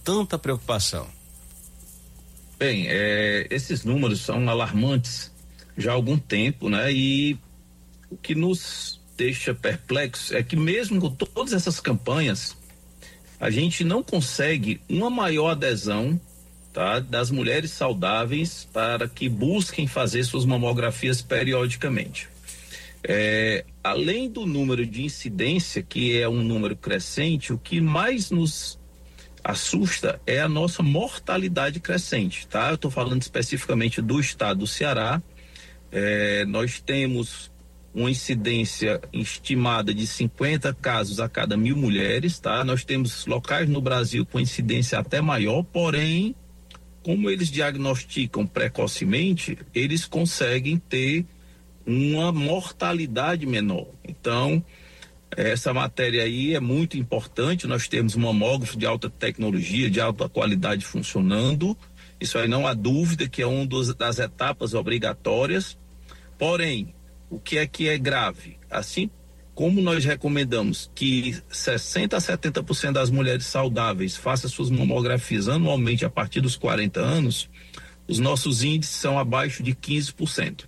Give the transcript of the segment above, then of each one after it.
tanta preocupação? Bem, esses números são alarmantes já há algum tempo, né? E o que nos deixa perplexos é que mesmo com todas essas campanhas, a gente não consegue uma maior adesão, tá, das mulheres saudáveis para que busquem fazer suas mamografias periodicamente. Além do número de incidência, que é um número crescente, o que mais nos assusta é a nossa mortalidade crescente, tá? Eu estou falando especificamente do estado do Ceará. Nós temos uma incidência estimada de 50 casos a cada 1.000 mulheres, tá? Nós temos locais no Brasil com incidência até maior, porém, como eles diagnosticam precocemente, eles conseguem ter uma mortalidade menor. Então, essa matéria aí é muito importante. Nós temos um mamógrafo de alta tecnologia, de alta qualidade funcionando. Isso aí não há dúvida que é uma das etapas obrigatórias. Porém, o que é grave? Assim como nós recomendamos que 60% a 70% das mulheres saudáveis façam suas mamografias anualmente a partir dos 40 anos, os nossos índices são abaixo de 15%.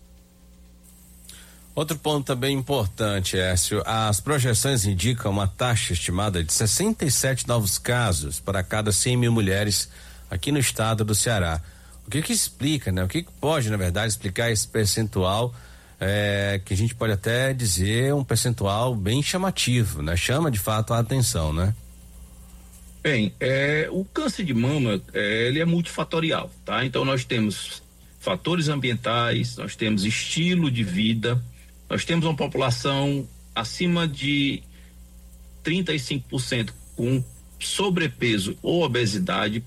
Outro ponto também importante, Écio, as projeções indicam uma taxa estimada de 67 novos casos para cada 100.000 mulheres aqui no estado do Ceará. O que explica, né? O que pode, na verdade, explicar esse percentual, que a gente pode até dizer um percentual bem chamativo, né? Chama de fato a atenção, né? Bem, o câncer de mama, ele é multifatorial, tá? Então nós temos fatores ambientais, nós temos estilo de vida, nós temos uma população acima de 35% com sobrepeso ou obesidade.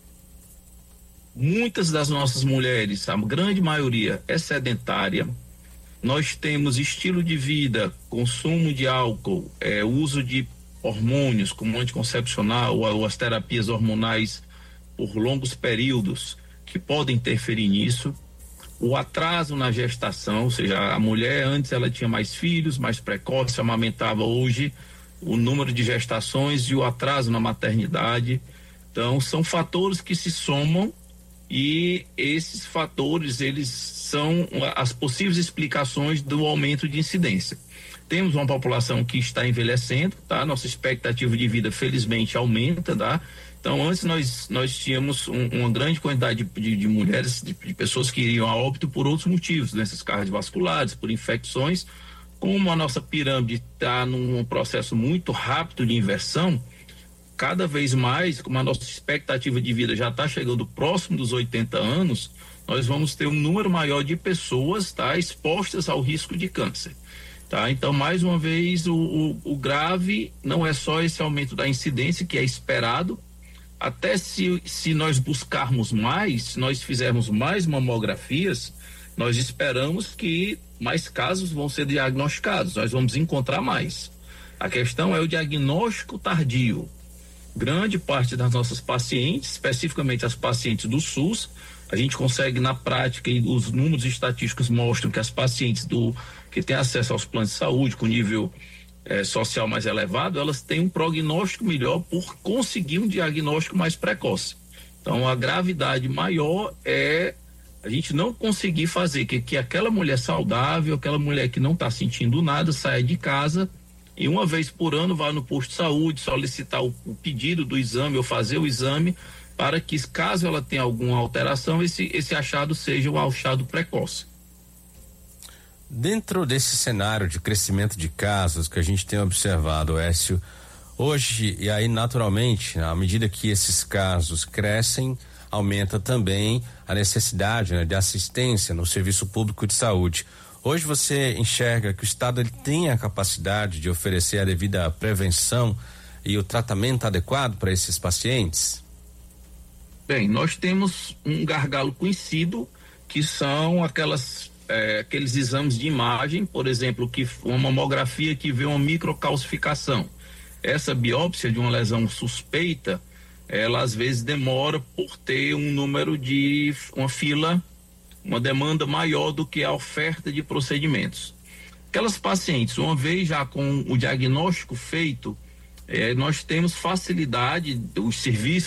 Muitas das nossas mulheres, a grande maioria, é sedentária. Nós temos estilo de vida, consumo de álcool, uso de hormônios como anticoncepcional ou as terapias hormonais por longos períodos que podem interferir nisso. O atraso na gestação, ou seja, a mulher antes ela tinha mais filhos, mais precoce, amamentava. Hoje o número de gestações e o atraso na maternidade. Então são fatores que se somam e esses fatores eles são as possíveis explicações do aumento de incidência. Temos uma população que está envelhecendo, tá? Nossa expectativa de vida felizmente aumenta, tá? Então antes nós tínhamos uma grande quantidade de mulheres, de pessoas que iriam a óbito por outros motivos, doenças cardiovasculares, por infecções. Como a nossa pirâmide está num processo muito rápido de inversão, cada vez mais, como a nossa expectativa de vida já está chegando próximo dos 80 anos, nós vamos ter um número maior de pessoas, tá, expostas ao risco de câncer. Tá? Então, mais uma vez, o grave não é só esse aumento da incidência, que é esperado. Até se nós buscarmos mais, se nós fizermos mais mamografias, nós esperamos que mais casos vão ser diagnosticados, nós vamos encontrar mais. A questão é o diagnóstico tardio. Grande parte das nossas pacientes, especificamente as pacientes do SUS, a gente consegue na prática, e os números estatísticos mostram que as pacientes que têm acesso aos planos de saúde com nível social mais elevado, elas têm um prognóstico melhor por conseguir um diagnóstico mais precoce. Então a gravidade maior é a gente não conseguir fazer que aquela mulher saudável, aquela mulher que não está sentindo nada, saia de casa e uma vez por ano vá no posto de saúde solicitar o pedido do exame ou fazer o exame, para que, caso ela tenha alguma alteração, esse achado seja um achado precoce. Dentro desse cenário de crescimento de casos que a gente tem observado, Écio, hoje, e aí naturalmente, à medida que esses casos crescem, aumenta também a necessidade, né, de assistência no serviço público de saúde. Hoje você enxerga que o Estado ele tem a capacidade de oferecer a devida prevenção e o tratamento adequado para esses pacientes? Bem, nós temos um gargalo conhecido, que são aqueles exames de imagem, por exemplo, que uma mamografia que vê uma microcalcificação. Essa biópsia de uma lesão suspeita, ela às vezes demora por ter um número de uma fila, uma demanda maior do que a oferta de procedimentos. Aquelas pacientes, uma vez já com o diagnóstico feito, nós temos facilidade, os serviços